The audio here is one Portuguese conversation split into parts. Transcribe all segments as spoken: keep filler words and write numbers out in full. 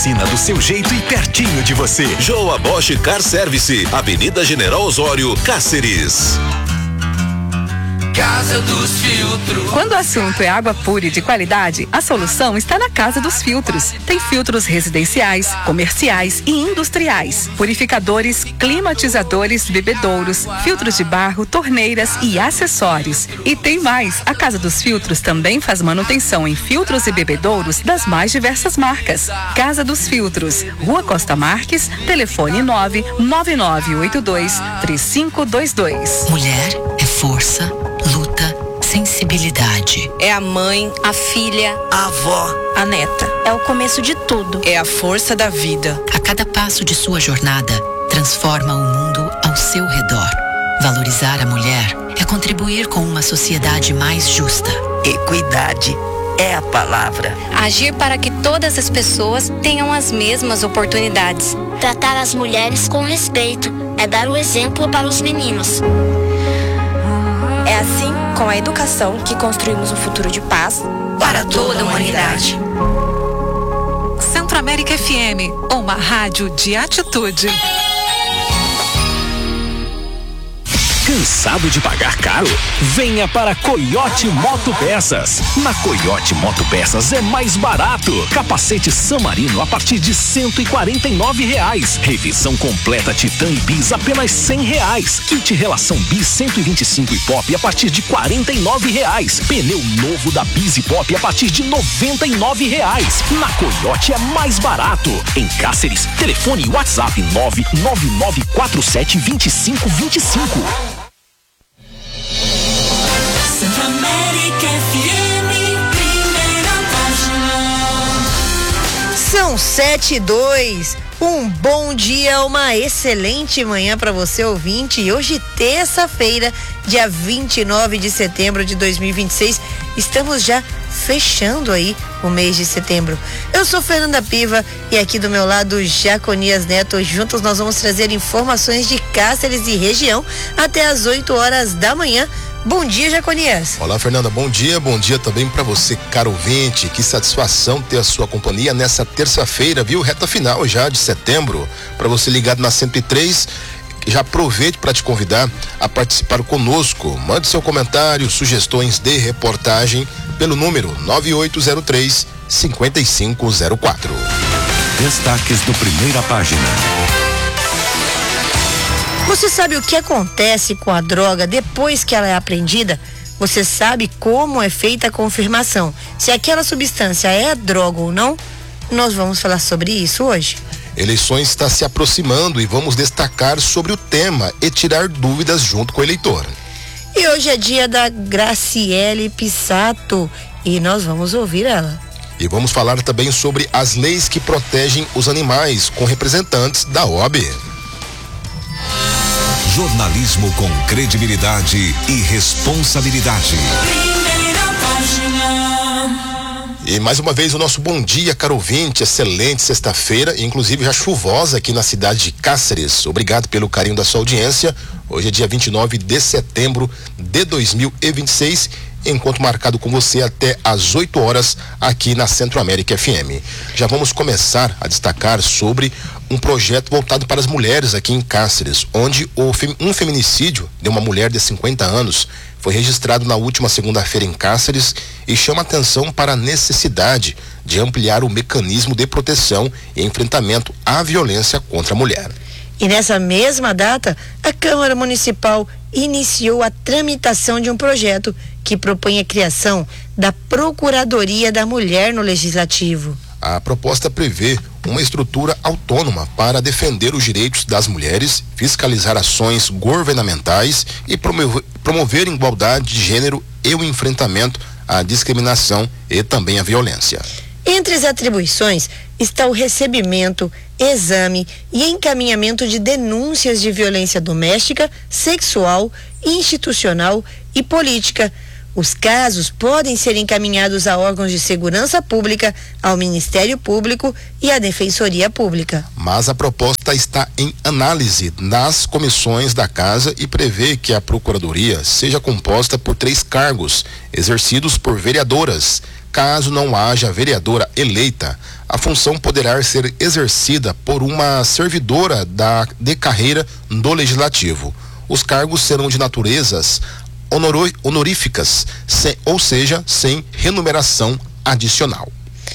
Oficina do seu jeito e pertinho de você. Joa Bosch Car Service, Avenida General Osório, Cáceres. Casa dos Filtros. Quando o assunto é água pura e de qualidade, a solução está na Casa dos Filtros. Tem filtros residenciais, comerciais e industriais, purificadores, climatizadores, bebedouros, filtros de barro, torneiras e acessórios. E tem mais, a Casa dos Filtros também faz manutenção em filtros e bebedouros das mais diversas marcas. Casa dos Filtros, Rua Costa Marques, telefone nove nove nove oito dois três cinco dois dois. Mulher é força, luta, sensibilidade. É a mãe, a filha, a avó, a neta. É o começo de tudo. É a força da vida. A cada passo de sua jornada, transforma o mundo ao seu redor. Valorizar a mulher é contribuir com uma sociedade mais justa. Equidade é a palavra. Agir para que todas as pessoas tenham as mesmas oportunidades. Tratar as mulheres com respeito é dar o exemplo para os meninos. É assim, com a educação, que construímos um futuro de paz para toda a humanidade. Centro América F M, uma rádio de atitude. Cansado de pagar caro? Venha para Coiote Moto Peças. Na Coiote Moto Peças é mais barato. Capacete San Marino a partir de cento e quarenta e nove reais. Revisão completa Titan e Bis apenas cem reais. Kit relação Bis cento e vinte e cinco e Pop a partir de quarenta e nove reais. Pneu novo da Bis e Pop a partir de noventa e nove reais. Na Coiote é mais barato. Em Cáceres, telefone e WhatsApp nove nove nove quatro sete dois cinco dois cinco. Centro América F M, primeira página. São sete e dois. Um bom dia, uma excelente manhã para você, ouvinte. E hoje, terça-feira, dia vinte e nove de setembro de dois mil e vinte e seis, estamos já fechando aí o mês de setembro. Eu sou Fernanda Piva e aqui do meu lado, Jaconias Neto. Juntos nós vamos trazer informações de Cáceres e região até às oito horas da manhã. Bom dia, Jaconias. Olá, Fernanda, bom dia, bom dia também para você, caro ouvinte. Que satisfação ter a sua companhia nessa terça-feira, viu? Reta final já de setembro. Para você ligado na cento e três, já aproveite para te convidar a participar conosco. Mande seu comentário, sugestões de reportagem pelo número nove oito zero três, cinco cinco zero quatro. Destaques do Primeira Página. Você sabe o que acontece com a droga depois que ela é apreendida? Você sabe como é feita a confirmação se aquela substância é droga ou não? Nós vamos falar sobre isso hoje. Eleições está se aproximando e vamos destacar sobre o tema e tirar dúvidas junto com o eleitor. E hoje é dia da Graciele Pissato e nós vamos ouvir ela. E vamos falar também sobre as leis que protegem os animais com representantes da O A B. Jornalismo com credibilidade e responsabilidade. Primeira página. E mais uma vez o nosso bom dia, caro ouvinte. Excelente sexta-feira, inclusive já chuvosa aqui na cidade de Cáceres. Obrigado pelo carinho da sua audiência. Hoje é dia vinte e nove de setembro de dois mil e vinte e seis. Encontro marcado com você até às oito horas aqui na Centro América F M. Já vamos começar a destacar sobre um projeto voltado para as mulheres aqui em Cáceres, onde um feminicídio de uma mulher de cinquenta anos foi registrado na última segunda-feira em Cáceres e chama atenção para a necessidade de ampliar o mecanismo de proteção e enfrentamento à violência contra a mulher. E nessa mesma data, a Câmara Municipal iniciou a tramitação de um projeto que propõe a criação da Procuradoria da Mulher no Legislativo. A proposta prevê uma estrutura autônoma para defender os direitos das mulheres, fiscalizar ações governamentais e promover, promover igualdade de gênero e o enfrentamento à discriminação e também à violência. Entre as atribuições está o recebimento, exame e encaminhamento de denúncias de violência doméstica, sexual, institucional e política. Os casos podem ser encaminhados a órgãos de segurança pública, ao Ministério Público e à Defensoria Pública. Mas a proposta está em análise nas comissões da Casa e prevê que a Procuradoria seja composta por três cargos, exercidos por vereadoras, caso não haja vereadora eleita, a função poderá ser exercida por uma servidora da, de carreira do Legislativo. Os cargos serão de naturezas honoro, honoríficas, sem, ou seja, sem remuneração adicional.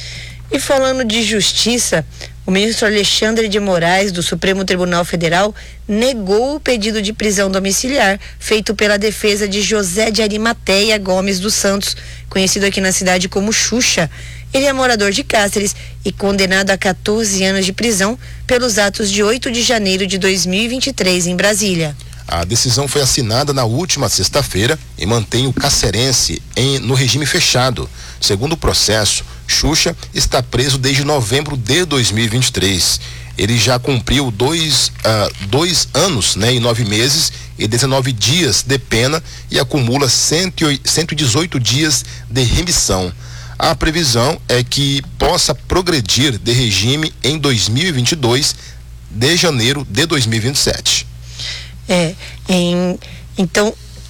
E falando de justiça, o ministro Alexandre de Moraes, do Supremo Tribunal Federal, negou o pedido de prisão domiciliar feito pela defesa de José de Arimateia Gomes dos Santos, conhecido aqui na cidade como Xuxa. Ele é morador de Cáceres e condenado a quatorze anos de prisão pelos atos de oito de janeiro de dois mil e vinte e três em Brasília. A decisão foi assinada na última sexta-feira e mantém o cacerense em, no regime fechado. Segundo o processo, Xuxa está preso desde novembro de dois mil e vinte e três. Ele já cumpriu dois, uh, dois anos, né, e nove meses e dezenove dias de pena e acumula cento e dezoito dias de remissão. A previsão é que possa progredir de regime em dois mil e vinte e dois, de janeiro de dois mil e vinte e sete. É, em, então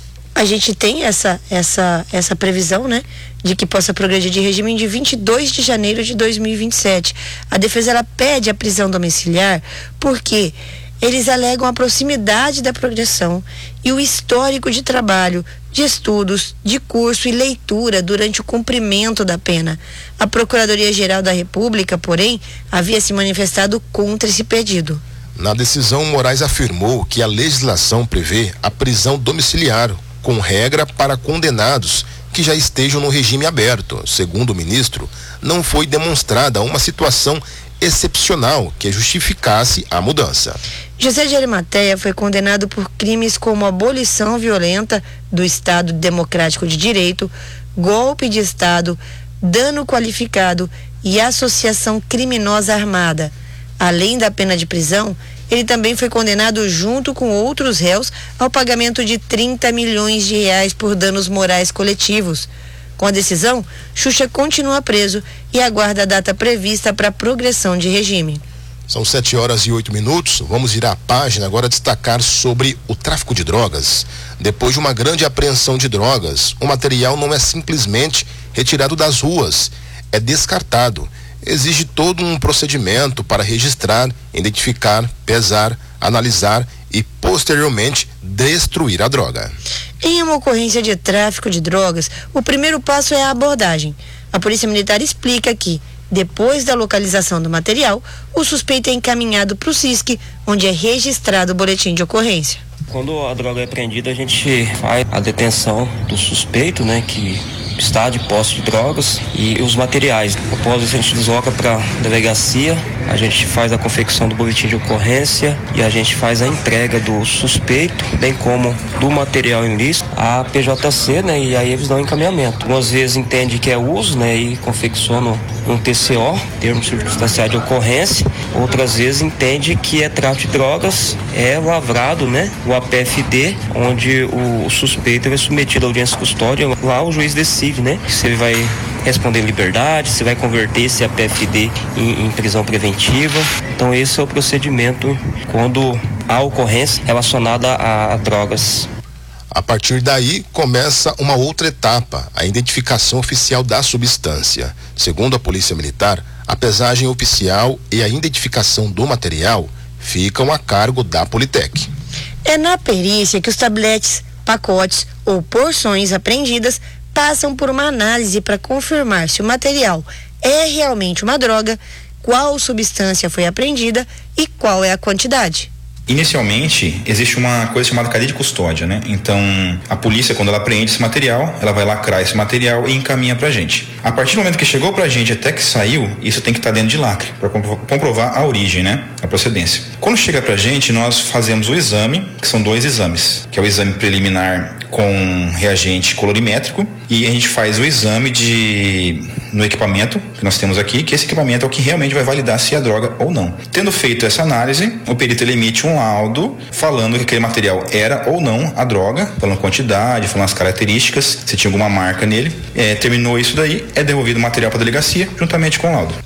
a gente tem essa, essa, essa previsão, né, de que possa progredir de regime de vinte e dois de janeiro de dois mil e vinte e sete. A defesa ela pede a prisão domiciliar porque eles alegam a proximidade da progressão e o histórico de trabalho, de estudos, de curso e leitura durante o cumprimento da pena. A Procuradoria-Geral da República, porém, havia se manifestado contra esse pedido. Na decisão, Moraes afirmou que a legislação prevê a prisão domiciliar, com regra para condenados que já estejam no regime aberto. Segundo o ministro, não foi demonstrada uma situação excepcional que justificasse a mudança. José de Arimateia foi condenado por crimes como abolição violenta do Estado Democrático de Direito, golpe de Estado, dano qualificado e associação criminosa armada. Além da pena de prisão, ele também foi condenado junto com outros réus ao pagamento de trinta milhões de reais por danos morais coletivos. Com a decisão, Xuxa continua preso e aguarda a data prevista para a progressão de regime. São sete horas e oito minutos. Vamos virar a página agora, destacar sobre o tráfico de drogas. Depois de uma grande apreensão de drogas, o material não é simplesmente retirado das ruas, é descartado. Exige todo um procedimento para registrar, identificar, pesar, analisar e posteriormente destruir a droga. Em uma ocorrência de tráfico de drogas, o primeiro passo é a abordagem. A Polícia Militar explica que, depois da localização do material, o suspeito é encaminhado para o C I S C, onde é registrado o boletim de ocorrência. Quando a droga é apreendida, a gente faz a detenção do suspeito, né, que está de posse de drogas, e os materiais. Após isso, a gente desloca para a delegacia, a gente faz a confecção do boletim de ocorrência e a gente faz a entrega do suspeito, bem como do material ilícito, à P J C, né, e aí eles dão encaminhamento. Algumas vezes entende que é uso, né, e confeccionam um T C O, termo circunstanciado de ocorrência. Outras vezes entende que é tráfico de drogas, é lavrado, né, o A P F D, onde o suspeito é submetido à audiência de custódia. Lá o juiz decide, né, se ele vai responder em liberdade, se vai converter esse A P F D em, em prisão preventiva. Então esse é o procedimento quando há ocorrência relacionada a, a drogas. A partir daí, começa uma outra etapa, a identificação oficial da substância. Segundo a Polícia Militar, a pesagem oficial e a identificação do material ficam a cargo da Politec. É na perícia que os tabletes, pacotes ou porções apreendidas passam por uma análise para confirmar se o material é realmente uma droga, qual substância foi apreendida e qual é a quantidade. Inicialmente, existe uma coisa chamada cadeia de custódia, né? Então, a polícia, quando ela apreende esse material, ela vai lacrar esse material e encaminha pra gente. A partir do momento que chegou pra gente até que saiu, isso tem que estar dentro de lacre, para comprovar a origem, né? A procedência. Quando chega pra gente, nós fazemos o exame, que são dois exames, que é o exame preliminar com reagente colorimétrico, e a gente faz o exame de no equipamento que nós temos aqui, que esse equipamento é o que realmente vai validar se é droga ou não. Tendo feito essa análise, o perito ele emite um laudo falando que aquele material era ou não a droga, falando quantidade, falando as características, se tinha alguma marca nele. É, terminou isso daí, é devolvido o material para a delegacia juntamente com o laudo.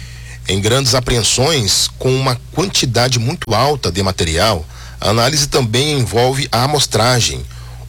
Em grandes apreensões com uma quantidade muito alta de material, a análise também envolve a amostragem.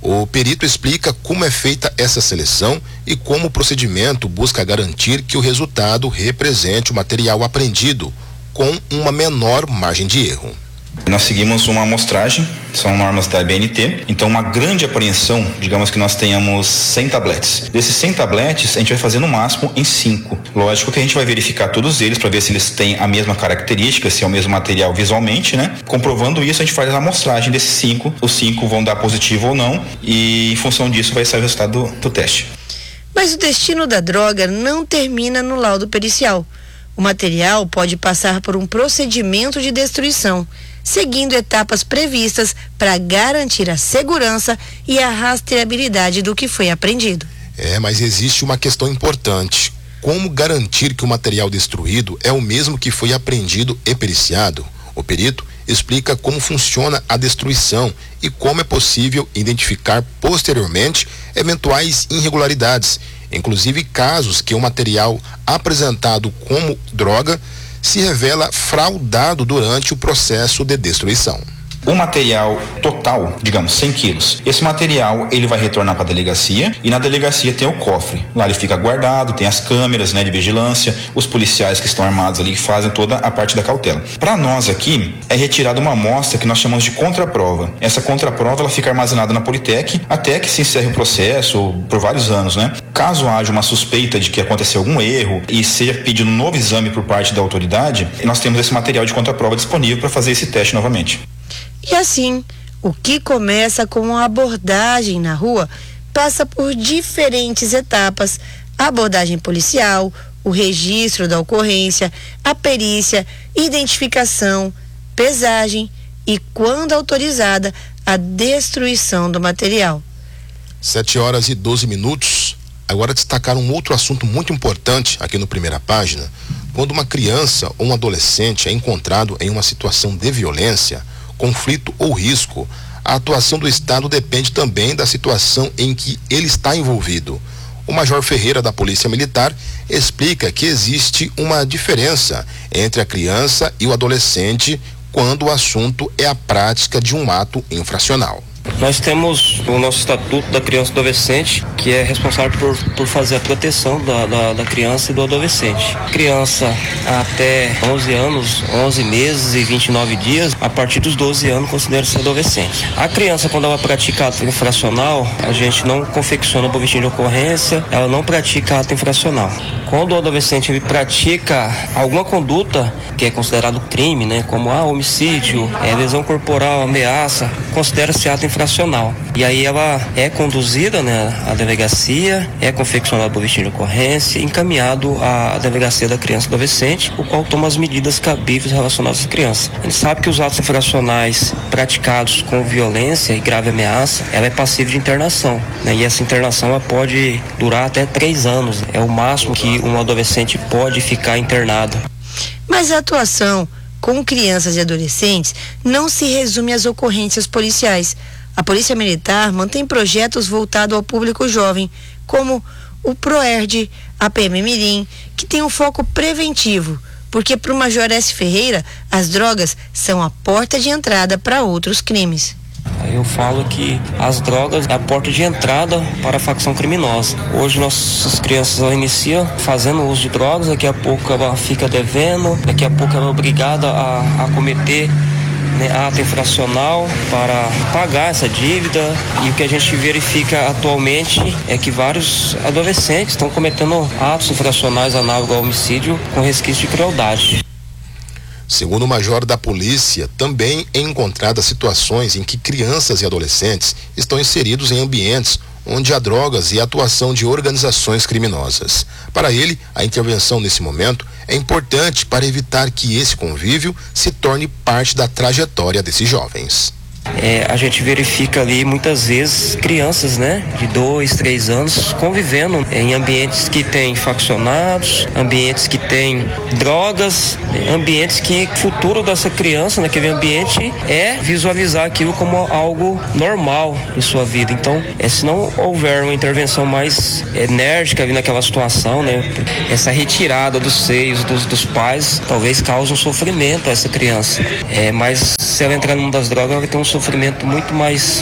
O perito explica como é feita essa seleção e como o procedimento busca garantir que o resultado represente o material apreendido com uma menor margem de erro. Nós seguimos uma amostragem, são normas da B N T, então uma grande apreensão, digamos que nós tenhamos cem tabletes. Desses cem tabletes, a gente vai fazer no máximo em cinco. Lógico que a gente vai verificar todos eles para ver se eles têm a mesma característica, se é o mesmo material visualmente, né? Comprovando isso, a gente faz a amostragem desses cinco, os cinco vão dar positivo ou não, e em função disso vai sair o resultado do, do teste. Mas o destino da droga não termina no laudo pericial. O material pode passar por um procedimento de destruição, seguindo etapas previstas para garantir a segurança e a rastreabilidade do que foi apreendido. É, mas existe uma questão importante. Como garantir que o material destruído é o mesmo que foi apreendido e periciado? O perito explica como funciona a destruição e como é possível identificar posteriormente eventuais irregularidades, inclusive casos que o material apresentado como droga se revela fraudado durante o processo de destruição. O material total, digamos, cem quilos, esse material ele vai retornar para a delegacia e na delegacia tem o cofre. Lá ele fica guardado, tem as câmeras, né, de vigilância, os policiais que estão armados ali que fazem toda a parte da cautela. Para nós aqui é retirada uma amostra que nós chamamos de contraprova. Essa contraprova ela fica armazenada na Politec até que se encerre o processo por vários anos, né? Caso haja uma suspeita de que aconteceu algum erro e seja pedido um novo exame por parte da autoridade, nós temos esse material de contraprova disponível para fazer esse teste novamente. E assim, o que começa com uma abordagem na rua passa por diferentes etapas: a abordagem policial, o registro da ocorrência, a perícia, identificação, pesagem e, quando autorizada, a destruição do material. Sete horas e doze minutos. Agora destacar um outro assunto muito importante aqui no Primeira Página. Quando uma criança ou um adolescente é encontrado em uma situação de violência, conflito ou risco, a atuação do Estado depende também da situação em que ele está envolvido. O Major Ferreira, da Polícia Militar, explica que existe uma diferença entre a criança e o adolescente quando o assunto é a prática de um ato infracional. Nós temos o nosso Estatuto da Criança e do Adolescente, que é responsável por, por fazer a proteção da, da, da criança e do adolescente. Criança até onze anos, onze meses e vinte e nove dias, a partir dos doze anos considera-se adolescente. A criança, quando ela pratica ato infracional, a gente não confecciona o boletim de ocorrência, ela não pratica ato infracional. Quando o adolescente ele pratica alguma conduta que é considerado crime, né, como ah, homicídio, é, lesão corporal, ameaça, considera-se ato infracional. E aí ela é conduzida, né, à delegacia, é confeccionado o boletim de ocorrência, encaminhado à delegacia da criança e do adolescente, o qual toma as medidas cabíveis relacionadas à criança. A gente sabe que os atos infracionais praticados com violência e grave ameaça, ela é passível de internação, né, e essa internação ela pode durar até três anos. É o máximo que um adolescente pode ficar internado. Mas a atuação com crianças e adolescentes não se resume às ocorrências policiais. A Polícia Militar mantém projetos voltados ao público jovem, como o PROERD, a P M Mirim, que tem um foco preventivo, porque para o Major S. Ferreira, as drogas são a porta de entrada para outros crimes. Eu falo que as drogas é a porta de entrada para a facção criminosa. Hoje nossas crianças ela iniciam fazendo uso de drogas, daqui a pouco ela fica devendo, daqui a pouco ela é obrigada a, a cometer, né, ato infracional para pagar essa dívida. E o que a gente verifica atualmente é que vários adolescentes estão cometendo atos infracionais análogos ao homicídio com resquício de crueldade. Segundo o major da polícia, também é encontradas situações em que crianças e adolescentes estão inseridos em ambientes onde há drogas e atuação de organizações criminosas. Para ele, a intervenção nesse momento é importante para evitar que esse convívio se torne parte da trajetória desses jovens. É, a gente verifica ali muitas vezes crianças, né, de dois, três anos convivendo em ambientes que tem faccionados, ambientes que tem drogas, ambientes que o futuro dessa criança naquele ambiente é visualizar aquilo como algo normal em sua vida. Então, é, se não houver uma intervenção mais enérgica ali naquela situação, né, essa retirada dos seios dos, dos pais talvez cause um sofrimento a essa criança. É, mas se ela entrar numa das drogas, ela vai ter um sofrimento muito mais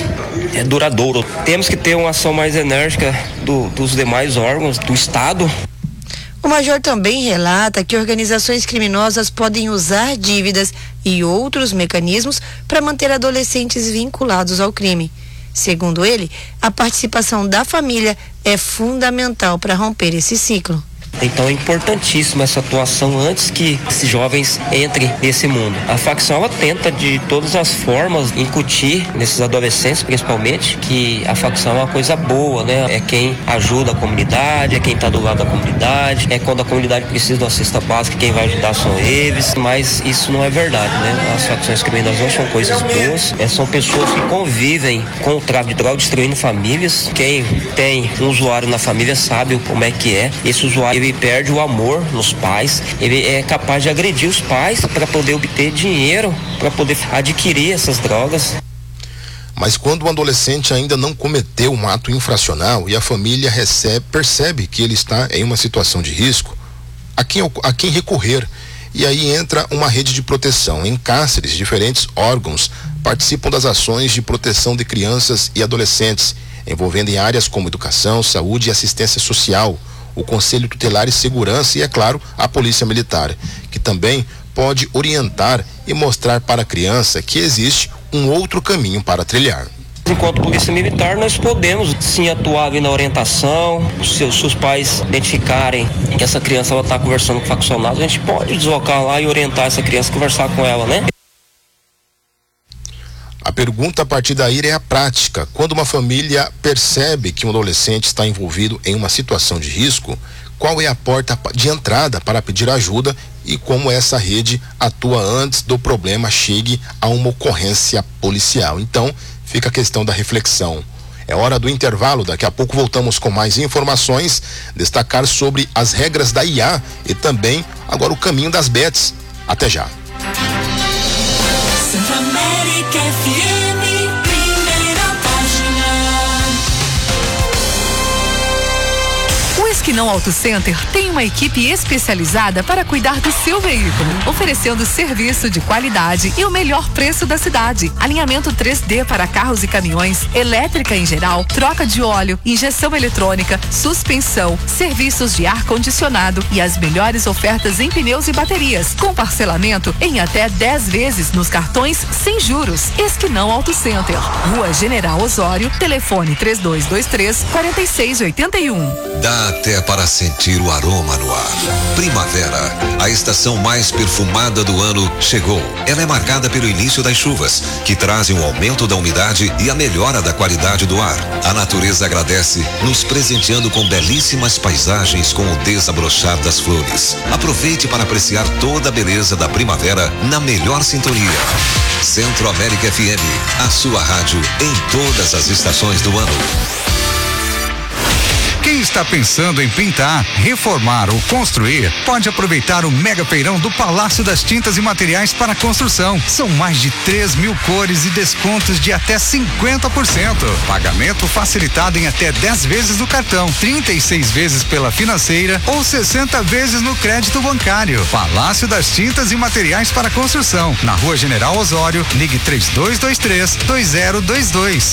é, duradouro. Temos que ter uma ação mais enérgica do, dos demais órgãos do Estado. O major também relata que organizações criminosas podem usar dívidas e outros mecanismos para manter adolescentes vinculados ao crime. Segundo ele, a participação da família é fundamental para romper esse ciclo. Então é importantíssima essa atuação antes que esses jovens entrem nesse mundo. A facção ela tenta de todas as formas incutir nesses adolescentes, principalmente, que a facção é uma coisa boa, né? É quem ajuda a comunidade, é quem está do lado da comunidade, é quando a comunidade precisa de uma cesta básica, quem vai ajudar são eles, mas isso não é verdade, né? As facções criminosas não são coisas boas, é, são pessoas que convivem com o tráfico de drogas, destruindo famílias. Quem tem um usuário na família sabe como é que é. Esse usuário ele perde o amor nos pais, ele é capaz de agredir os pais para poder obter dinheiro, para poder adquirir essas drogas. Mas quando o adolescente ainda não cometeu um ato infracional e a família recebe, percebe que ele está em uma situação de risco, a quem, a quem recorrer? E aí entra uma rede de proteção. Em Cáceres, diferentes órgãos participam das ações de proteção de crianças e adolescentes, envolvendo em áreas como educação, saúde e assistência social, o Conselho Tutelar e Segurança e, é claro, a Polícia Militar, que também pode orientar e mostrar para a criança que existe um outro caminho para trilhar. Enquanto Polícia Militar, nós podemos sim atuar ali na orientação. Se os seus pais identificarem que essa criança está conversando com faccionados, a gente pode deslocar lá e orientar essa criança, conversar com ela, né? A pergunta a partir daí é a prática. Quando uma família percebe que um adolescente está envolvido em uma situação de risco, qual é a porta de entrada para pedir ajuda e como essa rede atua antes do problema chegue a uma ocorrência policial? Então, fica a questão da reflexão. É hora do intervalo, daqui a pouco voltamos com mais informações, destacar sobre as regras da I A e também agora o caminho das bets. Até já. Centro-América F M, primeira página. O Esquinão Auto Center tem uma equipe especializada para cuidar do seu veículo, oferecendo serviço de qualidade e o melhor preço da cidade. Alinhamento três D para carros e caminhões, elétrica em geral, troca de óleo, injeção eletrônica, suspensão, serviços de ar-condicionado e as melhores ofertas em pneus e baterias, com parcelamento em até dez vezes nos cartões sem juros. Esquinão Auto Center, Rua General Osório, telefone três dois dois três, quatro seis oito um. Dá até para sentir o aroma no ar. Primavera, a estação mais perfumada do ano, chegou. Ela é marcada pelo início das chuvas, que trazem um aumento da umidade e a melhora da qualidade do ar. A natureza agradece, nos presenteando com belíssimas paisagens com o desabrochar das flores. Aproveite para apreciar toda a beleza da primavera na melhor sintonia. Centro-América F M, a sua rádio em todas as estações do ano. Quem está pensando em pintar, reformar ou construir, pode aproveitar o mega feirão do Palácio das Tintas e Materiais para Construção. São mais de três mil cores e descontos de até cinquenta por cento. Pagamento facilitado em até dez vezes no cartão, trinta e seis vezes pela financeira ou sessenta vezes no crédito bancário. Palácio das Tintas e Materiais para Construção, na Rua General Osório, ligue três dois dois três, dois zero dois dois.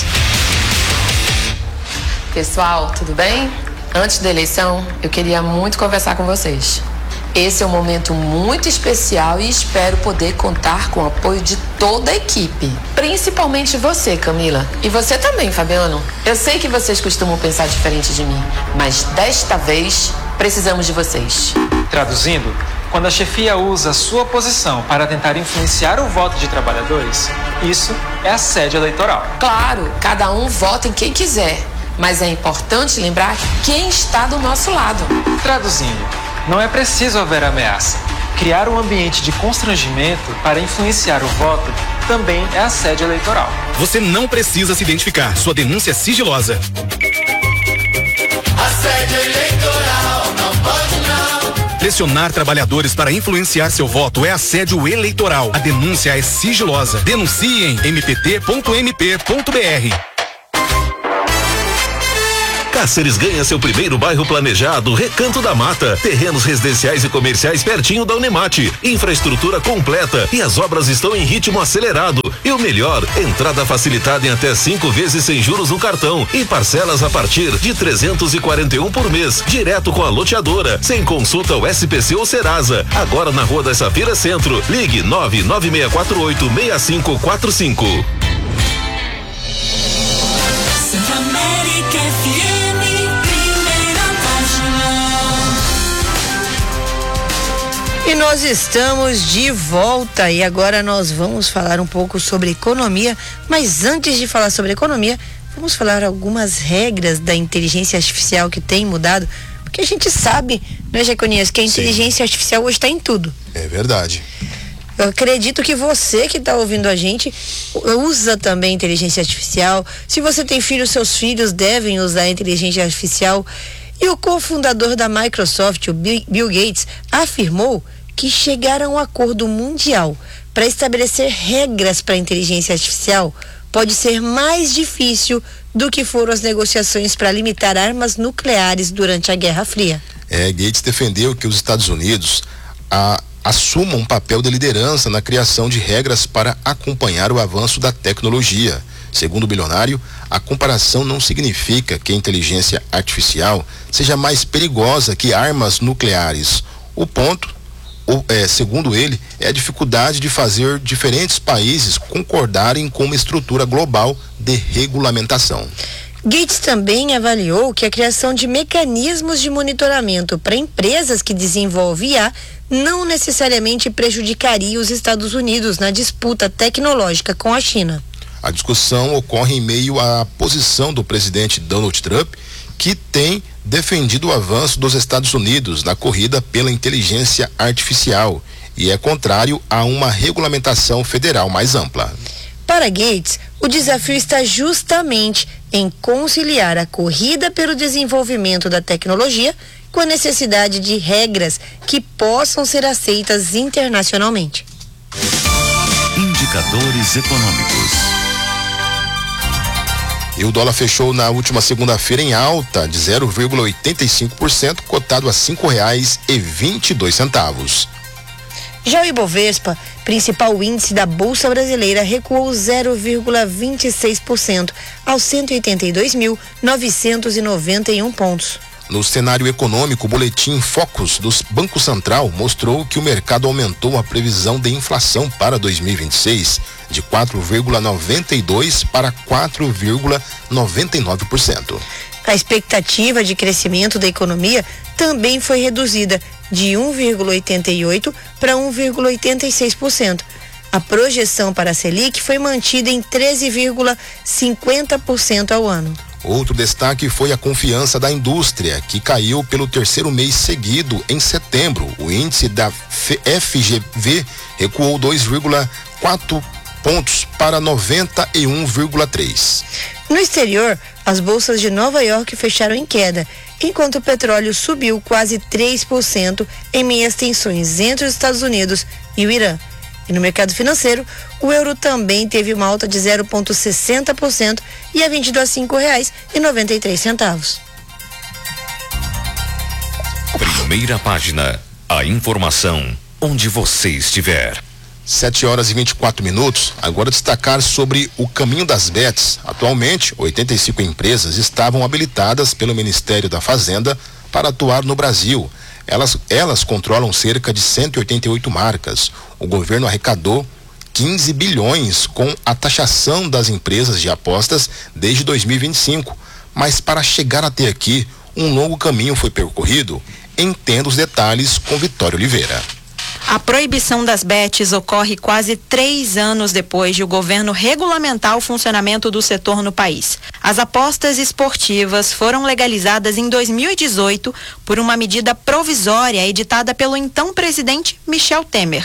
Pessoal, tudo bem? Antes da eleição, eu queria muito conversar com vocês. Esse é um momento muito especial e espero poder contar com o apoio de toda a equipe. Principalmente você, Camila. E você também, Fabiano. Eu sei que vocês costumam pensar diferente de mim, mas desta vez precisamos de vocês. Traduzindo, quando a chefia usa a sua posição para tentar influenciar o voto de trabalhadores, isso é assédio eleitoral. Claro, cada um vota em quem quiser. Mas é importante lembrar quem está do nosso lado. Traduzindo, não é preciso haver ameaça. Criar um ambiente de constrangimento para influenciar o voto também é assédio eleitoral. Você não precisa se identificar. Sua denúncia é sigilosa. Assédio eleitoral, não pode não. Pressionar trabalhadores para influenciar seu voto é assédio eleitoral. A denúncia é sigilosa. Denuncie em m p t ponto m p ponto b r. Cáceres ganha seu primeiro bairro planejado, Recanto da Mata. Terrenos residenciais e comerciais pertinho da Unemate. Infraestrutura completa e as obras estão em ritmo acelerado. E o melhor, entrada facilitada em até cinco vezes sem juros no cartão e parcelas a partir de trezentos e quarenta e um por mês, direto com a loteadora, sem consulta ao S P C ou Serasa. Agora na Rua das Safira Centro. Ligue nove nove seis quatro oito seis cinco quatro cinco. América F M, primeira página. E nós estamos de volta e agora nós vamos falar um pouco sobre economia, mas antes de falar sobre economia, vamos falar algumas regras da inteligência artificial que tem mudado, porque a gente sabe, né, Jaconias, que a inteligência Sim. artificial hoje está em tudo. É verdade. Eu acredito que você que está ouvindo a gente usa também inteligência artificial. Se você tem filhos, seus filhos devem usar a inteligência artificial. E o cofundador da Microsoft, o Bill Gates, afirmou que chegar a um acordo mundial para estabelecer regras para a inteligência artificial pode ser mais difícil do que foram as negociações para limitar armas nucleares durante a Guerra Fria. É, Gates defendeu que os Estados Unidos a assuma um papel de liderança na criação de regras para acompanhar o avanço da tecnologia. Segundo o bilionário, a comparação não significa que a inteligência artificial seja mais perigosa que armas nucleares. O ponto, o, é, segundo ele, é a dificuldade de fazer diferentes países concordarem com uma estrutura global de regulamentação. Gates também avaliou que a criação de mecanismos de monitoramento para empresas que desenvolvem I A não necessariamente prejudicaria os Estados Unidos na disputa tecnológica com a China. A discussão ocorre em meio à posição do presidente Donald Trump, que tem defendido o avanço dos Estados Unidos na corrida pela inteligência artificial e é contrário a uma regulamentação federal mais ampla. Para Gates, o desafio está justamente em conciliar a corrida pelo desenvolvimento da tecnologia com a necessidade de regras que possam ser aceitas internacionalmente. Indicadores econômicos. E o dólar fechou na última segunda-feira em alta de zero vírgula oitenta e cinco por cento, cotado a cinco reais e vinte e dois centavos. Já o Ibovespa, principal índice da Bolsa Brasileira, recuou zero vírgula vinte e seis por cento aos cento e oitenta e dois mil novecentos e noventa e um pontos. No cenário econômico, o boletim Focus do Banco Central mostrou que o mercado aumentou a previsão de inflação para dois mil e vinte e seis de quatro vírgula noventa e dois por cento para quatro vírgula noventa e nove por cento. A expectativa de crescimento da economia também foi reduzida de um vírgula oitenta e oito por cento para um vírgula oitenta e seis por cento. A projeção para a Selic foi mantida em treze vírgula cinquenta por cento ao ano. Outro destaque foi a confiança da indústria, que caiu pelo terceiro mês seguido em setembro. O índice da F G V recuou dois vírgula quatro pontos para noventa e um vírgula três. No exterior, as bolsas de Nova York fecharam em queda, enquanto o petróleo subiu quase três por cento em meio às tensões entre os Estados Unidos e o Irã. E no mercado financeiro, o euro também teve uma alta de zero vírgula sessenta por cento e é vendido a cinco reais e noventa e três centavos. Primeira página, a informação onde você estiver. sete horas e vinte e quatro minutos. Agora destacar sobre o caminho das bets. Atualmente, oitenta e cinco empresas estavam habilitadas pelo Ministério da Fazenda para atuar no Brasil. Elas, elas controlam cerca de cento e oitenta e oito marcas. O governo arrecadou quinze bilhões com a taxação das empresas de apostas desde dois mil e vinte e cinco. Mas para chegar até aqui, um longo caminho foi percorrido. Entenda os detalhes com Vitória Oliveira. A proibição das bets ocorre quase três anos depois de o governo regulamentar o funcionamento do setor no país. As apostas esportivas foram legalizadas em dois mil e dezoito por uma medida provisória editada pelo então presidente Michel Temer.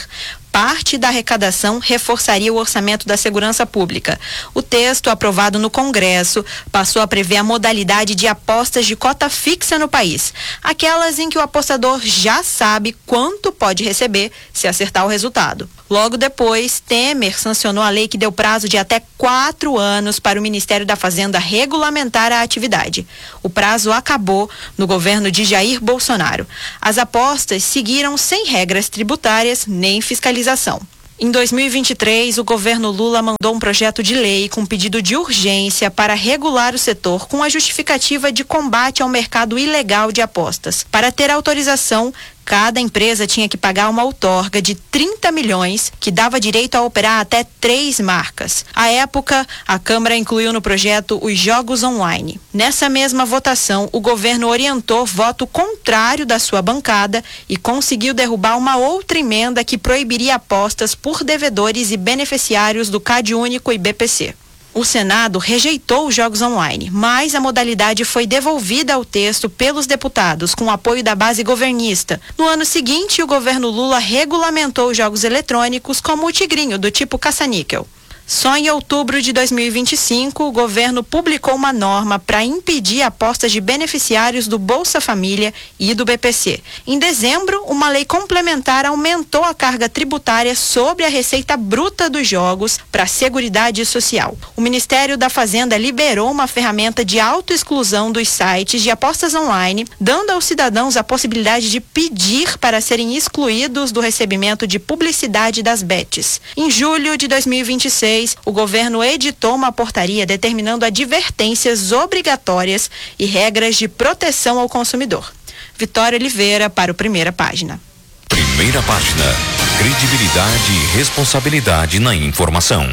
parte da arrecadação reforçaria o orçamento da segurança pública. O texto, aprovado no Congresso, passou a prever a modalidade de apostas de cota fixa no país, aquelas em que o apostador já sabe quanto pode receber se acertar o resultado. Logo depois, Temer sancionou a lei que deu prazo de até quatro anos para o Ministério da Fazenda regulamentar a atividade. O prazo acabou no governo de Jair Bolsonaro. As apostas seguiram sem regras tributárias nem fiscalização. Em dois mil e vinte e três, o governo Lula mandou um projeto de lei com pedido de urgência para regular o setor com a justificativa de combate ao mercado ilegal de apostas. Para ter autorização, cada empresa tinha que pagar uma outorga de trinta milhões, que dava direito a operar até três marcas. À época, a Câmara incluiu no projeto os jogos online. Nessa mesma votação, o governo orientou voto contrário da sua bancada e conseguiu derrubar uma outra emenda que proibiria apostas por devedores e beneficiários do CadÚnico e B P C. O Senado rejeitou os jogos online, mas a modalidade foi devolvida ao texto pelos deputados com o apoio da base governista. No ano seguinte, o governo Lula regulamentou os jogos eletrônicos como o tigrinho, do tipo caça-níquel. Só em outubro de dois mil e vinte e cinco, o governo publicou uma norma para impedir apostas de beneficiários do Bolsa Família e do B P C. Em dezembro, uma lei complementar aumentou a carga tributária sobre a receita bruta dos jogos para a Seguridade Social. O Ministério da Fazenda liberou uma ferramenta de autoexclusão dos sites de apostas online, dando aos cidadãos a possibilidade de pedir para serem excluídos do recebimento de publicidade das bets. Em julho de dois mil e vinte e seis, o governo editou uma portaria determinando advertências obrigatórias e regras de proteção ao consumidor. Vitória Oliveira para o Primeira Página. Primeira Página. Credibilidade e responsabilidade na informação.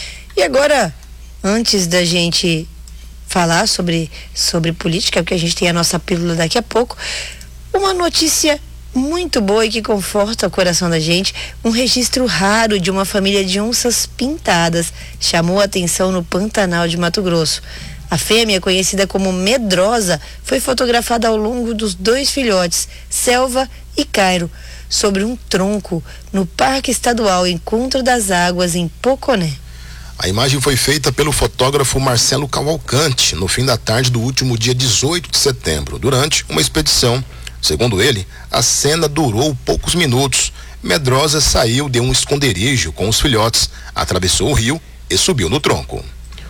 E agora, antes da gente falar sobre, sobre política, porque a gente tem a nossa pílula daqui a pouco, uma notícia muito boa e que conforta o coração da gente. Um registro raro de uma família de onças pintadas chamou a atenção no Pantanal de Mato Grosso. A fêmea, conhecida como Medrosa, foi fotografada ao longo dos dois filhotes, Selva e Cairo, sobre um tronco no Parque Estadual Encontro das Águas, em Poconé. A imagem foi feita pelo fotógrafo Marcelo Cavalcante no fim da tarde do último dia dezoito de setembro, durante uma expedição. Segundo ele, a cena durou poucos minutos. Medrosa saiu de um esconderijo com os filhotes, atravessou o rio e subiu no tronco.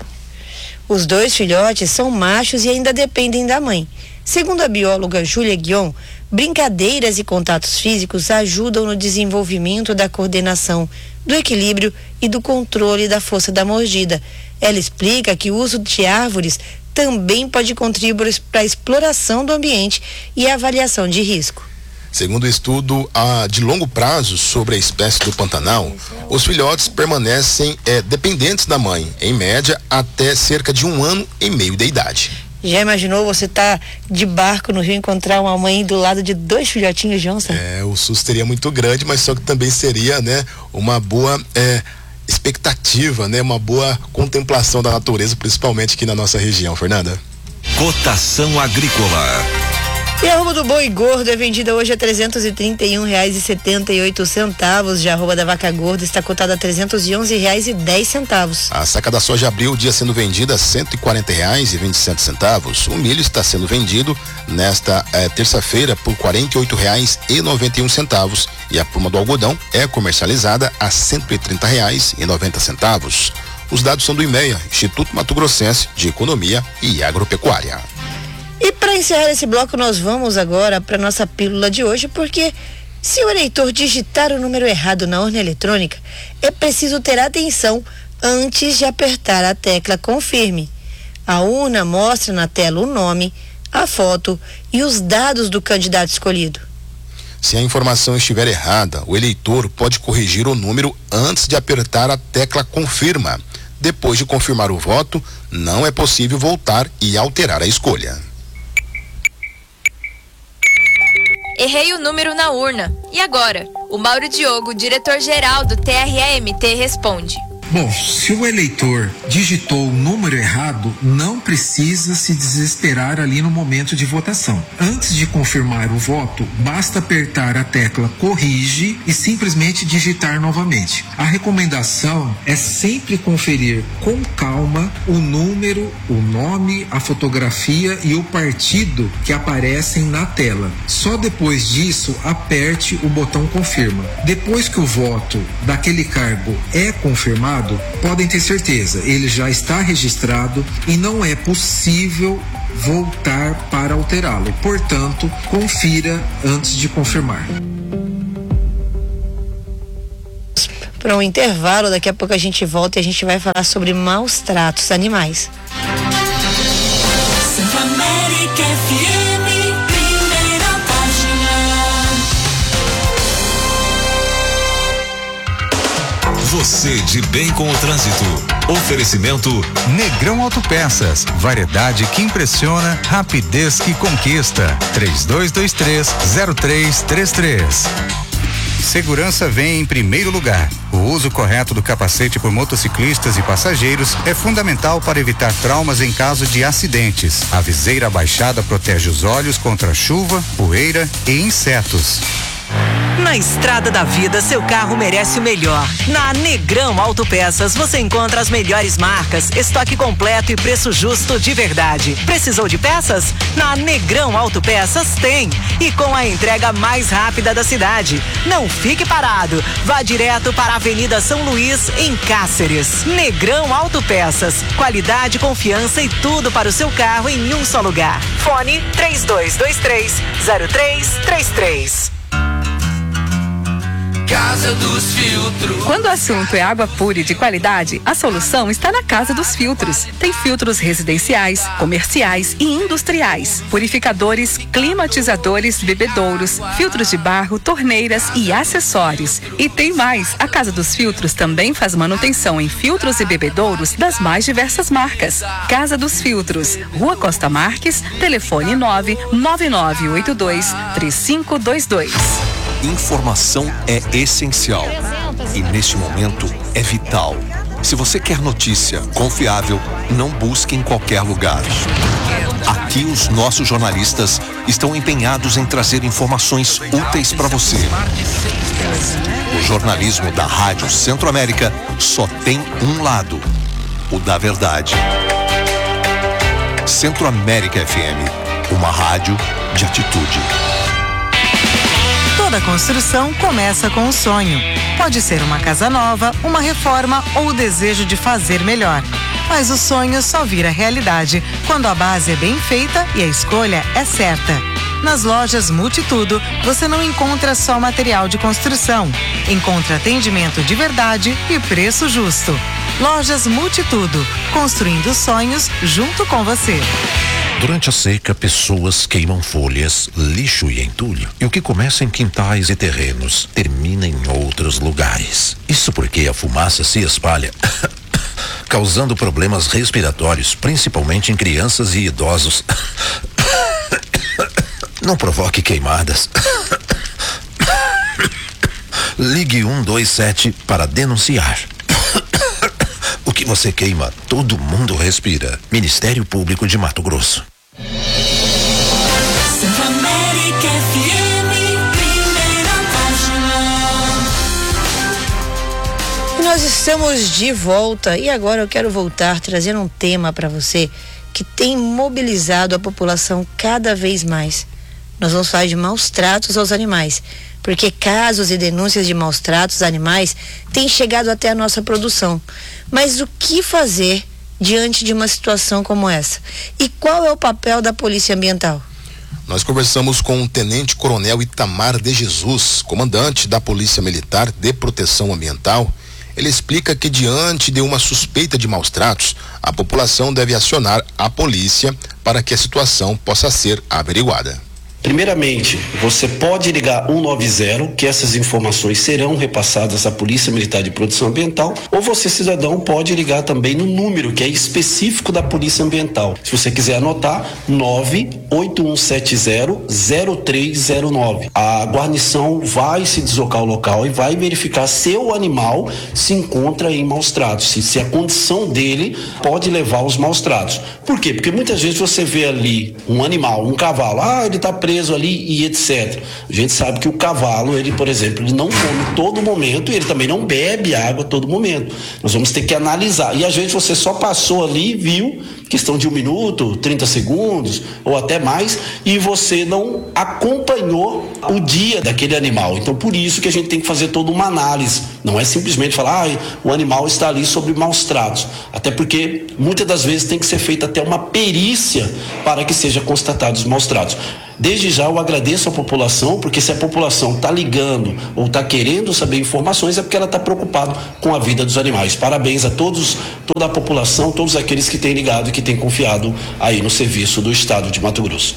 Os dois filhotes são machos e ainda dependem da mãe. Segundo a bióloga Júlia Guion, brincadeiras e contatos físicos ajudam no desenvolvimento da coordenação, do equilíbrio e do controle da força da mordida. Ela explica que o uso de árvores também pode contribuir para a exploração do ambiente e a avaliação de risco. Segundo o estudo ah, de longo prazo sobre a espécie do Pantanal, os filhotes permanecem eh, dependentes da mãe, em média, até cerca de um ano e meio de idade. Já imaginou você tá de barco no rio e encontrar uma mãe do lado de dois filhotinhos de onça? É, o susto seria muito grande, mas só que também seria, né, uma boa eh, expectativa, né, uma boa contemplação da natureza, principalmente aqui na nossa região. Fernanda? Cotação agrícola. E a arroba do boi gordo é vendida hoje a trezentos e trinta e um reais e setenta e oito centavos. Já a arroba da vaca gorda está cotada a trezentos e onze reais e dez centavos. A saca da soja abriu o dia sendo vendida a cento e quarenta reais e vinte e sete centavos. O milho está sendo vendido nesta eh, terça-feira por quarenta e oito reais e noventa e um centavos. E a pluma do algodão é comercializada a cento e trinta reais e noventa centavos. Os dados são do IMEA, Instituto Mato Grossense de Economia e Agropecuária. E para encerrar esse bloco, nós vamos agora para nossa pílula de hoje, porque se o eleitor digitar o número errado na urna eletrônica, é preciso ter atenção antes de apertar a tecla confirme. A urna mostra na tela o nome, a foto e os dados do candidato escolhido. Se a informação estiver errada, o eleitor pode corrigir o número antes de apertar a tecla confirma. Depois de confirmar o voto, não é possível voltar e alterar a escolha. Errei o número na urna. E agora? O Mauro Diogo, diretor-geral do T R E M T, responde. Bom, se o eleitor digitou o número errado, não precisa se desesperar ali no momento de votação. Antes de confirmar o voto, basta apertar a tecla corrige e simplesmente digitar novamente. A recomendação é sempre conferir com calma o número, o nome, a fotografia e o partido que aparecem na tela. Só depois disso, aperte o botão confirma. Depois que o voto daquele cargo é confirmado, podem ter certeza, ele já está registrado e não é possível voltar para alterá-lo. Portanto, confira antes de confirmar. Para um intervalo, daqui a pouco a gente volta e a gente vai falar sobre maus tratos animais. Santo América F M, primeira página. Você de bem com o trânsito. Oferecimento Negrão Autopeças. Variedade que impressiona, rapidez que conquista. três dois dois três, zero três três três. Segurança vem em primeiro lugar. O uso correto do capacete por motociclistas e passageiros é fundamental para evitar traumas em caso de acidentes. A viseira abaixada protege os olhos contra chuva, poeira e insetos. Na estrada da vida, seu carro merece o melhor. Na Negrão Autopeças, você encontra as melhores marcas, estoque completo e preço justo de verdade. Precisou de peças? Na Negrão Autopeças tem. E com a entrega mais rápida da cidade. Não fique parado. Vá direto para a Avenida São Luís, em Cáceres. Negrão Autopeças. Qualidade, confiança e tudo para o seu carro em um só lugar. Fone três dois dois três, zero três três três. Casa dos Filtros. Quando o assunto é água pura e de qualidade, a solução está na Casa dos Filtros. Tem filtros residenciais, comerciais e industriais, purificadores, climatizadores, bebedouros, filtros de barro, torneiras e acessórios. E tem mais, a Casa dos Filtros também faz manutenção em filtros e bebedouros das mais diversas marcas. Casa dos Filtros, Rua Costa Marques, telefone nove nove nove oito dois três cinco dois dois. Informação é essencial e neste momento é vital. Se você quer notícia confiável, não busque em qualquer lugar. Aqui os nossos jornalistas estão empenhados em trazer informações úteis para você. O jornalismo da Rádio Centro-América só tem um lado, o da verdade. Centro-América F M, uma rádio de atitude. Toda construção começa com um sonho. Pode ser uma casa nova, uma reforma ou o desejo de fazer melhor. Mas o sonho só vira realidade quando a base é bem feita e a escolha é certa. Nas lojas Multitudo, você não encontra só material de construção. Encontra atendimento de verdade e preço justo. Lojas Multitudo, construindo sonhos junto com você. Durante a seca, pessoas queimam folhas, lixo e entulho. E o que começa em quintais e terrenos, termina em outros lugares. Isso porque a fumaça se espalha, causando problemas respiratórios, principalmente em crianças e idosos. Não provoque queimadas. Ligue um dois sete para denunciar. O que você queima, todo mundo respira. Ministério Público de Mato Grosso. Santo América F M, primeira página. Nós estamos de volta e agora eu quero voltar trazendo um tema para você que tem mobilizado a população cada vez mais. Nós vamos falar de maus tratos aos animais, porque casos e denúncias de maus tratos a animais têm chegado até a nossa produção. Mas o que fazer diante de uma situação como essa? E qual é o papel da Polícia Ambiental? Nós conversamos com o Tenente Coronel Itamar de Jesus, comandante da Polícia Militar de Proteção Ambiental. Ele explica que diante de uma suspeita de maus tratos, a população deve acionar a polícia para que a situação possa ser averiguada. Primeiramente, você pode ligar um nove zero, que essas informações serão repassadas à Polícia Militar de Proteção Ambiental, ou você, cidadão, pode ligar também no número que é específico da Polícia Ambiental. Se você quiser anotar, nove oito um sete zero zero três zero nove. A guarnição vai se deslocar ao local e vai verificar se o animal se encontra em maus tratos, se, se a condição dele pode levar aos maus tratos. Por quê? Porque muitas vezes você vê ali um animal, um cavalo, ah, ele está preso ali e etcétera. A gente sabe que o cavalo, ele, por exemplo, ele não come todo momento e ele também não bebe água todo momento. Nós vamos ter que analisar. E às vezes você só passou ali, viu, questão de um minuto, trinta segundos ou até mais, e você não acompanhou o dia daquele animal. Então, por isso que a gente tem que fazer toda uma análise. Não é simplesmente falar, ah, o animal está ali sob maus tratos. Até porque, muitas das vezes, tem que ser feita até uma perícia para que seja constatados os maus tratos. Desde já eu agradeço à população, porque se a população está ligando ou está querendo saber informações é porque ela está preocupada com a vida dos animais. Parabéns a todos, toda a população, todos aqueles que têm ligado e que têm confiado aí no serviço do Estado de Mato Grosso.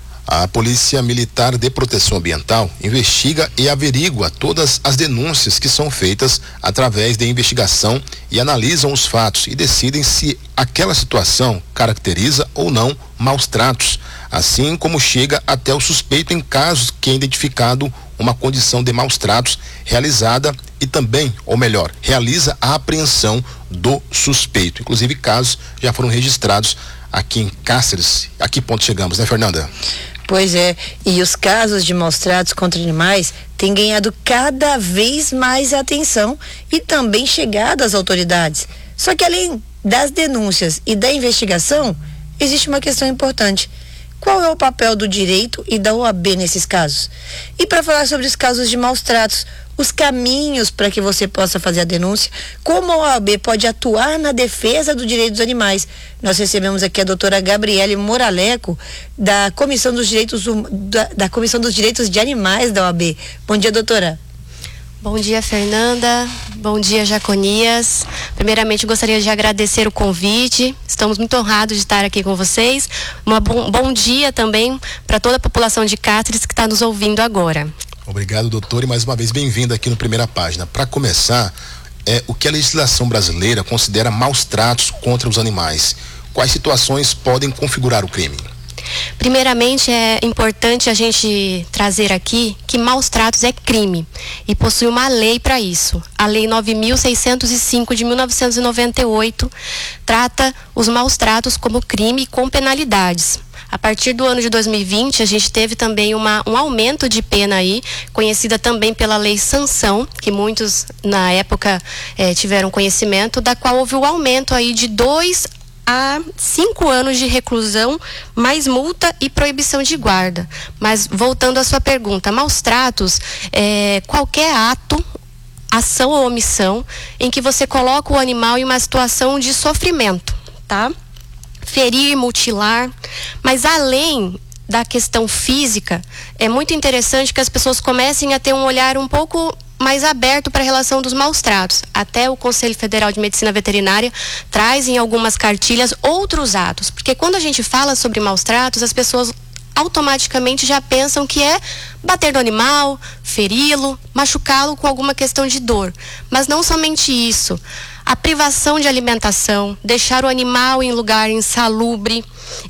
A Polícia Militar de Proteção Ambiental investiga e averigua todas as denúncias que são feitas através da investigação e analisam os fatos e decidem se aquela situação caracteriza ou não maus tratos, assim como chega até o suspeito em casos que é identificado uma condição de maus tratos realizada e também, ou melhor, realiza a apreensão do suspeito. Inclusive, casos já foram registrados aqui em Cáceres. A que ponto chegamos, né, Fernanda? Pois é, e os casos de maus tratos contra animais têm ganhado cada vez mais atenção e também chegado às autoridades. Só que além das denúncias e da investigação, existe uma questão importante. Qual é o papel do direito e da O A B nesses casos? E para falar sobre os casos de maus tratos, os caminhos para que você possa fazer a denúncia, como a O A B pode atuar na defesa do direito dos animais. Nós recebemos aqui a doutora Gabriele Moraleco, da Comissão dos Direitos, da, da Comissão dos Direitos de Animais da O A B. Bom dia, doutora. Bom dia, Fernanda. Bom dia, Jaconias. Primeiramente, gostaria de agradecer o convite. Estamos muito honrados de estar aqui com vocês. Um bom, bom dia também para toda a população de Cáceres que está nos ouvindo agora. Obrigado, doutor, e mais uma vez bem-vindo aqui no Primeira Página. Para começar, é, o que a legislação brasileira considera maus tratos contra os animais? Quais situações podem configurar o crime? Primeiramente, é importante a gente trazer aqui que maus tratos é crime e possui uma lei para isso. A Lei nove mil seiscentos e cinco de mil novecentos e noventa e oito trata os maus tratos como crime com penalidades. A partir do ano de dois mil e vinte, a gente teve também uma, um aumento de pena aí, conhecida também pela Lei Sanção, que muitos na época eh, tiveram conhecimento, da qual houve o aumento aí de dois a cinco anos de reclusão, mais multa e proibição de guarda. Mas voltando à sua pergunta, maus tratos é qualquer ato, ação ou omissão em que você coloca o animal em uma situação de sofrimento, tá? Ferir, mutilar, mas além da questão física, é muito interessante que as pessoas comecem a ter um olhar um pouco mais aberto para a relação dos maus tratos. Até o Conselho Federal de Medicina Veterinária traz em algumas cartilhas outros atos, porque quando a gente fala sobre maus tratos, as pessoas automaticamente já pensam que é bater no animal, feri-lo, machucá-lo com alguma questão de dor. Mas não somente isso. A privação de alimentação, deixar o animal em lugar insalubre,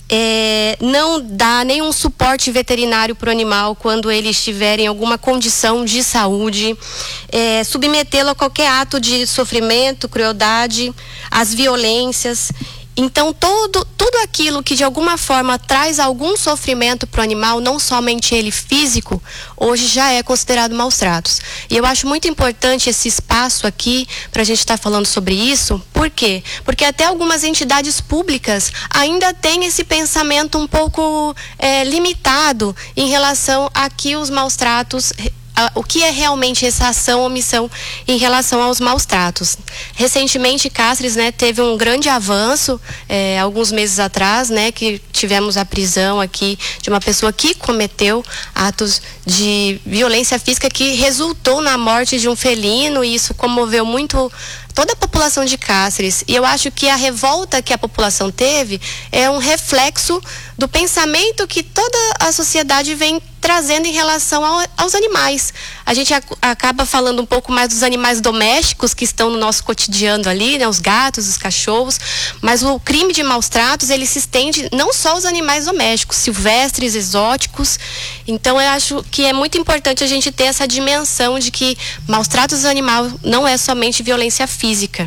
é, não dar nenhum suporte veterinário para o animal quando ele estiver em alguma condição de saúde, é, submetê-lo a qualquer ato de sofrimento, crueldade, às violências. Então, todo, tudo aquilo que de alguma forma traz algum sofrimento para o animal, não somente ele físico, hoje já é considerado maus tratos. E eu acho muito importante esse espaço aqui para a gente estar tá falando sobre isso. Por quê? Porque até algumas entidades públicas ainda têm esse pensamento um pouco é, limitado em relação a que os maus tratos... o que é realmente essa ação ou omissão em relação aos maus tratos. Recentemente, Cáceres, né, teve um grande avanço, é, alguns meses atrás, né, que tivemos a prisão aqui de uma pessoa que cometeu atos de violência física que resultou na morte de um felino, e isso comoveu muito toda a população de Cáceres. E eu acho que a revolta que a população teve é um reflexo do pensamento que toda a sociedade vem trazendo em relação ao, aos animais. A gente ac- acaba falando um pouco mais dos animais domésticos que estão no nosso cotidiano ali, né? Os gatos, os cachorros, mas o crime de maus tratos, ele se estende não só aos animais domésticos, silvestres, exóticos. Então eu acho que é muito importante a gente ter essa dimensão de que maus tratos animais não é somente violência física.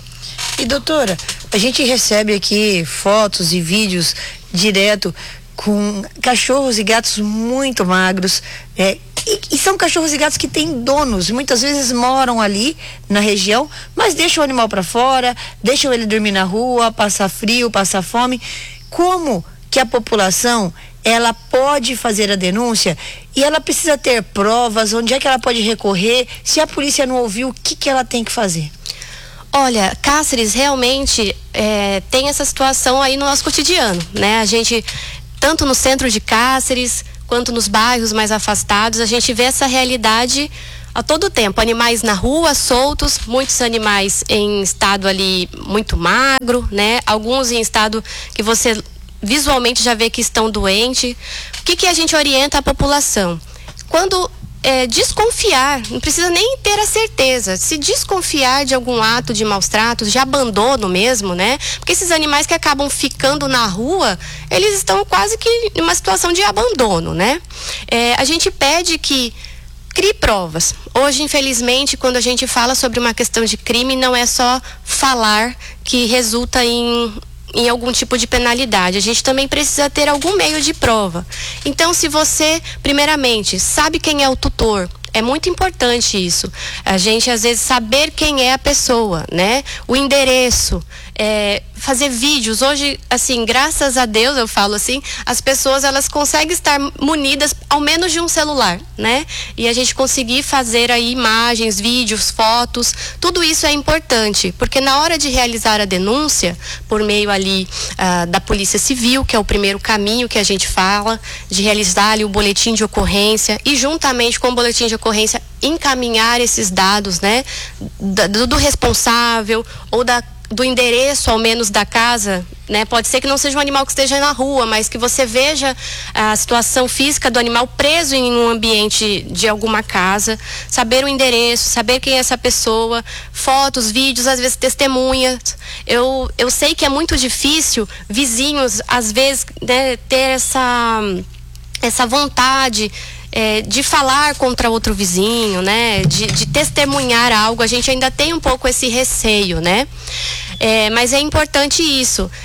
E doutora, a gente recebe aqui fotos e vídeos direto com cachorros e gatos muito magros, é, e, e são cachorros e gatos que têm donos, muitas vezes moram ali na região, mas deixam o animal para fora, deixam ele dormir na rua, passar frio, passar fome. Como que a população, ela pode fazer a denúncia e ela precisa ter provas, onde é que ela pode recorrer? Se a polícia não ouviu, o que que ela tem que fazer? Olha, Cáceres realmente é, tem essa situação aí no nosso cotidiano, né? A gente, tanto no centro de Cáceres, quanto nos bairros mais afastados, a gente vê essa realidade a todo tempo. Animais na rua, soltos, muitos animais em estado ali muito magro, né? Alguns em estado que você visualmente já vê que estão doentes. O que que a gente orienta a população? Quando É, desconfiar, não precisa nem ter a certeza, se desconfiar de algum ato de maus tratos, de abandono mesmo, né? Porque esses animais que acabam ficando na rua, eles estão quase que em uma situação de abandono, né? É, a gente pede que crie provas. Hoje, infelizmente, quando a gente fala sobre uma questão de crime, não é só falar que resulta em em algum tipo de penalidade. A gente também precisa ter algum meio de prova. Então, se você, primeiramente, sabe quem é o tutor, é muito importante isso. A gente, às vezes, saber quem é a pessoa, né? O endereço, é, fazer vídeos. Hoje, assim, graças a Deus, eu falo assim, as pessoas, elas conseguem estar munidas ao menos de um celular, né? E a gente conseguir fazer aí imagens, vídeos, fotos, tudo isso é importante, porque na hora de realizar a denúncia, por meio ali ah, da Polícia Civil, que é o primeiro caminho que a gente fala, de realizar ali o boletim de ocorrência e juntamente com o boletim de ocorrência encaminhar esses dados, né? Do, do responsável ou da do endereço, ao menos, da casa, né? Pode ser que não seja um animal que esteja na rua, mas que você veja a situação física do animal preso em um ambiente de alguma casa, saber o endereço, saber quem é essa pessoa, fotos, vídeos, às vezes testemunhas. Eu, eu sei que é muito difícil vizinhos, às vezes, né, ter essa, essa vontade É, de falar contra outro vizinho, né? De, de testemunhar algo. A gente ainda tem um pouco esse receio, né? É, mas é importante isso.